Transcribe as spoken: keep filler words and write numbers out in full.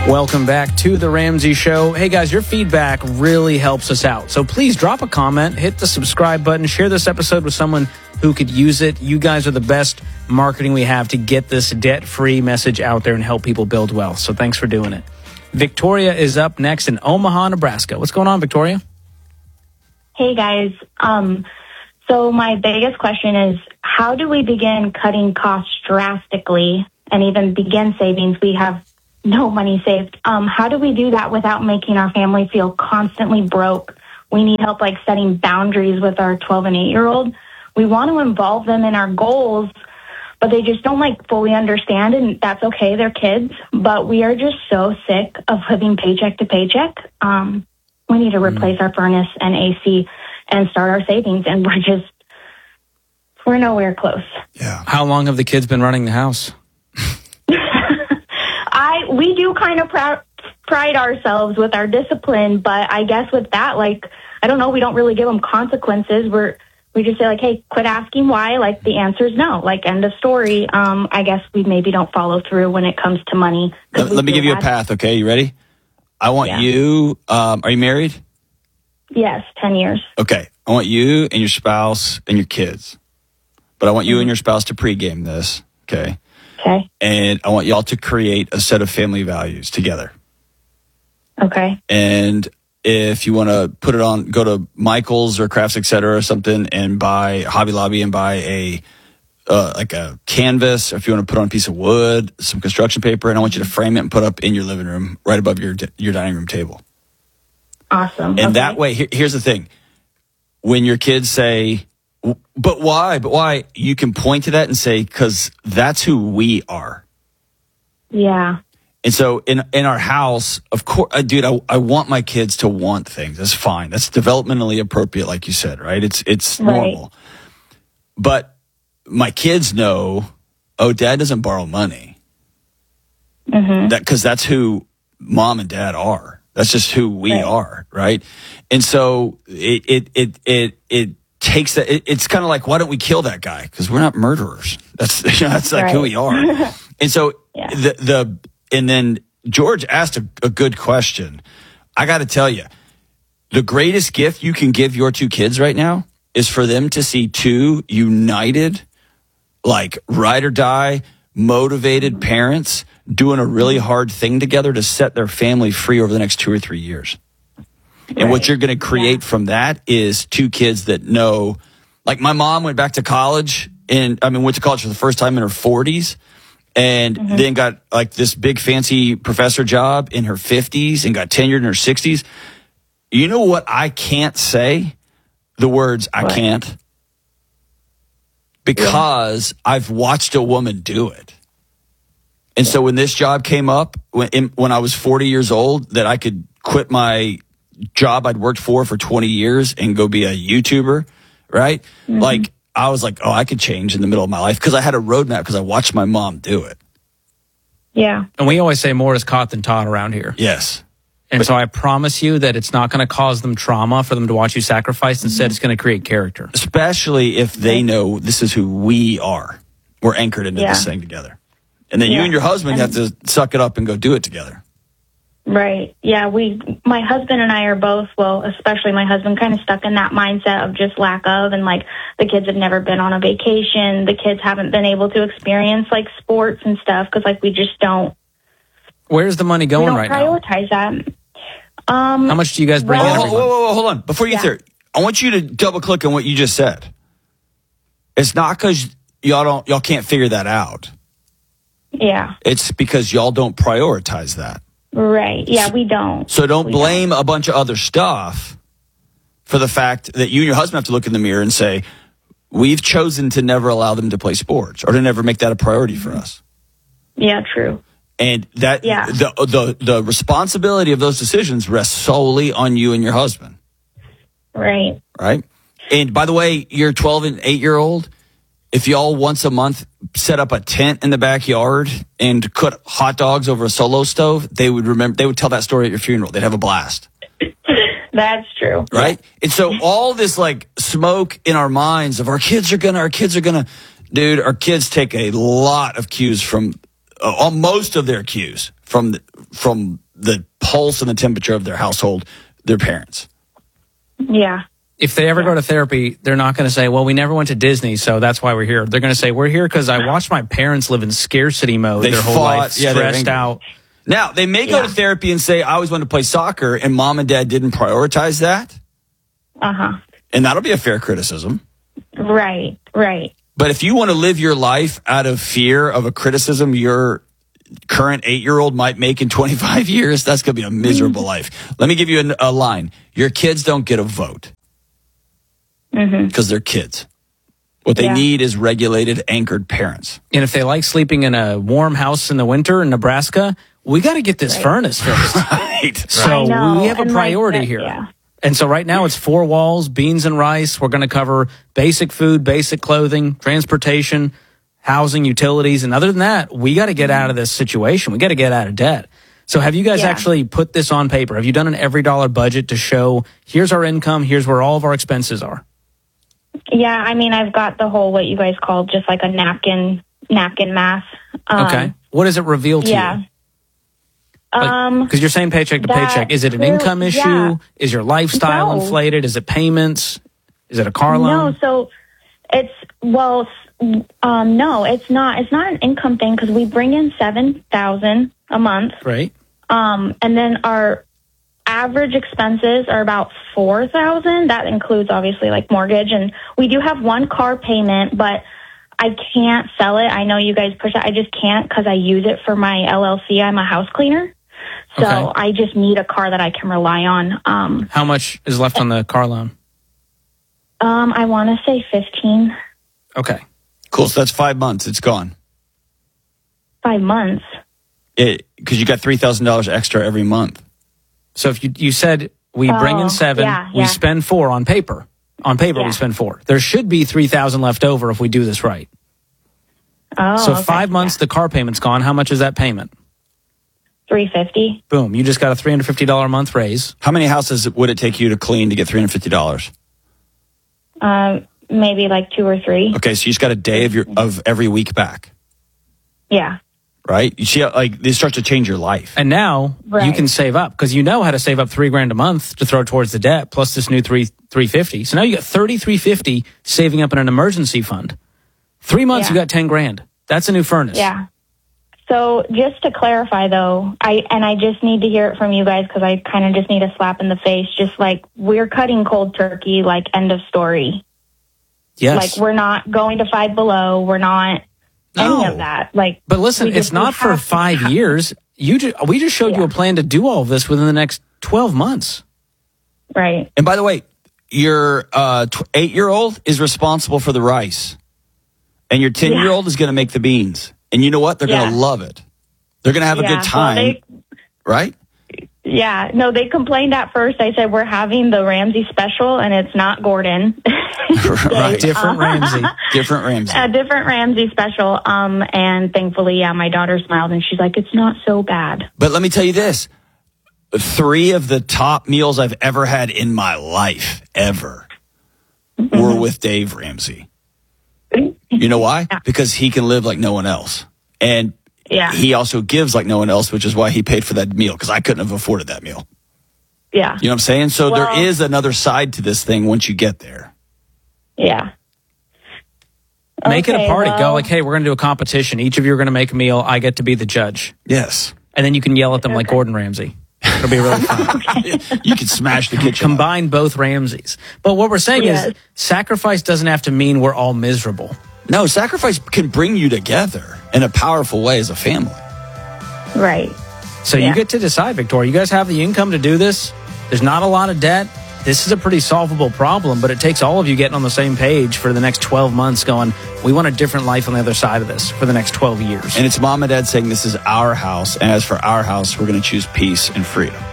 Welcome back to The Ramsey Show. Hey, guys, your feedback really helps us out. So please drop a comment, hit the subscribe button, share this episode with someone who could use it. You guys are the best marketing we have to get this debt-free message out there and help people build wealth. So thanks for doing it. Victoria is up next in Omaha, Nebraska. What's going on, Victoria? Hey, guys. Um, so my biggest question is, how do we begin cutting costs drastically and even begin savings? We have no money saved. Um, how do we do that without making our family feel constantly broke? We need help like setting boundaries with our twelve and eight year old. We want to involve them in our goals, but they just don't like fully understand, and that's okay. They're kids, but we are just so sick of living paycheck to paycheck. Um, we need to replace mm. our furnace and A C and start our savings, and we're just, we're nowhere close. Yeah. How long have the kids been running the house? I we do kind of pr- pride ourselves with our discipline, but I guess with that, like, I don't know, we don't really give them consequences. We're we just say like, hey, quit asking why. Like the answer is no. Like end of story. Um, I guess we maybe don't follow through when it comes to money. Let, let me give you a path, okay? You ready? I want yeah. you. Um, are you married? Yes, ten years. Okay, I want you and your spouse and your kids, but I want you mm-hmm. and your spouse to pregame this, okay? Okay. And I want y'all to create a set of family values together. Okay. And if you want to put it on, go to Michael's or Crafts, et cetera, or something, and buy Hobby Lobby and buy a uh, like a canvas. Or if you want to put on a piece of wood, some construction paper, and I want you to frame it and put up in your living room, right above your your dining room table. Awesome. And okay. that way, here, here's the thing: when your kids say, but why? But why? You can point to that and say, because that's who we are. Yeah. And so in in our house, of course, uh, dude, I, I want my kids to want things. That's fine. That's developmentally appropriate, like you said, right? It's it's right. normal. But my kids know, oh, dad doesn't borrow money. Mm-hmm. That because that's who mom and dad are. That's just who we right. are, right? And so it it it it it. takes that. It, it's kind of like, why don't we kill that guy? Because we're not murderers. That's you know, that's like right. who we are. And so yeah. the the and then George asked a, a good question. I got to tell you, the greatest gift you can give your two kids right now is for them to see two united, like ride or die, motivated parents doing a really hard thing together to set their family free over the next two or three years. And right. what you're going to create yeah. from that is two kids that know, like my mom went back to college and I mean, went to college for the first time in her forties and mm-hmm. then got like this big fancy professor job in her fifties and got tenured in her sixties. You know what? I can't say the words I what? can't because yeah. I've watched a woman do it. And yeah. so when this job came up when, in, when I was forty years old, that I could quit my job I'd worked for for twenty years and go be a YouTuber, right? Mm-hmm. Like, I was like, oh, I could change in the middle of my life because I had a roadmap because I watched my mom do it. Yeah. And we always say more is caught than taught around here. Yes. And but, so I promise you that it's not going to cause them trauma for them to watch you sacrifice. Instead, mm-hmm. it's going to create character. Especially if they know this is who we are. We're anchored into yeah. this thing together. And then yeah. you and your husband and, have to suck it up and go do it together. Right. Yeah, we, my husband and I are both, well, especially my husband, kind of stuck in that mindset of just lack of, and like the kids have never been on a vacation. The kids haven't been able to experience like sports and stuff because like we just don't. Where's the money going right now? We don't prioritize that. Um, How much do you guys bring well, in every whoa, month? whoa, whoa, hold on. Before you yeah. get there, I want you to double click on what you just said. It's not because y'all don't, y'all can't figure that out. Yeah. It's because y'all don't prioritize that. Right. Yeah, we don't. So don't we blame don't. a bunch of other stuff for the fact that you and your husband have to look in the mirror and say, we've chosen to never allow them to play sports or to never make that a priority for us. Yeah, true. And that yeah. the, the the responsibility of those decisions rests solely on you and your husband. Right. Right. And by the way, your twelve and eight year old, if y'all once a month set up a tent in the backyard and cook hot dogs over a Solo stove, they would remember. They would tell that story at your funeral. They'd have a blast. That's true. Right. And so all this like smoke in our minds of our kids are gonna, our kids are gonna, dude, our kids take a lot of cues from, uh, most of their cues from the, from the pulse and the temperature of their household, their parents. Yeah. If they ever go to therapy, they're not going to say, well, we never went to Disney, so that's why we're here. They're going to say, we're here because I watched my parents live in scarcity mode They their whole fought, life, yeah, they're stressed angry. out. Now, they may go Yeah. to therapy and say, I always wanted to play soccer, and mom and dad didn't prioritize that. Uh-huh. And that'll be a fair criticism. Right, right. But if you want to live your life out of fear of a criticism your current eight-year-old might make in twenty-five years, that's going to be a miserable life. Let me give you a, a line. Your kids don't get a vote because Mm-hmm. they're kids. What they Yeah. need is regulated, anchored parents. And if they like sleeping in a warm house in the winter in Nebraska, we got to get this Right. furnace fixed. Right. So I know, we have a and like priority that- here. yeah. And so right now it's four walls, beans and rice. We're going to cover basic food, basic clothing, transportation, housing, utilities. And other than that, we got to get out of this situation. We got to get out of debt. So have you guys Yeah. actually put this on paper? Have you done an every dollar budget to show here's our income, here's where all of our expenses are? Yeah, I mean, I've got the whole, what you guys call just like a napkin, napkin math. Um, Okay. What does it reveal to Yeah. you? Um, Because you're saying paycheck to that paycheck. Is it an clear- income issue? yeah. Is your lifestyle No. inflated? Is it payments? Is it a car loan? no, so it's, well, s- um, no, it's not, it's not an income thing because we bring in seven thousand a month. Right. Um, and then our average expenses are about four thousand. That includes obviously like mortgage, and we do have one car payment, but I can't sell it. I know you guys push it. I just can't because I use it for my L L C. I'm a house cleaner. So Okay. I just need a car that I can rely on. Um, How much is left on the car loan? um, I want to say fifteen, Okay. Cool. So that's five months. It's gone. five months. Because you got three thousand dollars extra every month. So if you you said we bring Oh, in seven, yeah, we yeah. spend four on paper. On paper, we Yeah. spend four. There should be three thousand left over if we do this right. Oh, so okay. five months, the car payment's gone. How much is that payment? three fifty. Boom! You just got a three hundred fifty dollar a month raise. How many houses would it take you to clean to get three hundred fifty dollars? Um, maybe like two or three. Okay, so you just got a day of your of every week back, Yeah. right? You see, how, like this starts to change your life. And now you Right. can save up because you know how to save up three grand a month to throw towards the debt plus this new three three fifty. So now you got thirty three fifty saving up in an emergency fund. Three months, Yeah. you got ten grand. That's a new furnace. Yeah. So just to clarify though, I and I just need to hear it from you guys because I kind of just need a slap in the face. Just like we're cutting cold turkey, like end of story. Yes. Like we're not going to Five Below. We're not any No. of that. Like, But listen, we it's just- not we for have to five cut. years. You ju- we just showed you Yeah. a plan to do all of this within the next twelve months. Right. And by the way, your uh, tw- eight-year-old is responsible for the rice, and your ten-year-old is going to make the beans. And you know what? They're going Yeah. to love it. They're going to have a Yeah. good Well, time, they- right? Yeah. No, they complained at first. I said we're having the Ramsey special, and it's not Gordon. Right. Different Ramsey. Different Ramsey. A different Ramsey special. Um, and thankfully, yeah, my daughter smiled and she's like, "It's not so bad." But let me tell you this. Three of the top meals I've ever had in my life, ever, were with Dave Ramsey. You know why? Yeah. Because he can live like no one else. And Yeah. he also gives like no one else, which is why he paid for that meal, because I couldn't have afforded that meal. Yeah. You know what I'm saying? So Well- there is another side to this thing once you get there. Yeah. Make it a Okay, party. Go well- like, hey, we're going to do a competition. Each of you are going to make a meal. I get to be the judge. Yes. And then you can yell at them like Gordon Ramsay. It'll be really fun. You can smash the kitchen. up. Combine both Ramsays. But what we're saying Yes. is sacrifice doesn't have to mean we're all miserable. No, sacrifice can bring you together in a powerful way as a family. Right. So Yeah. you get to decide, Victoria. You guys have the income to do this. There's not a lot of debt. This is a pretty solvable problem, but it takes all of you getting on the same page for the next twelve months going, we want a different life on the other side of this for the next twelve years. And it's mom and dad saying this is our house. And as for our house, we're going to choose peace and freedom.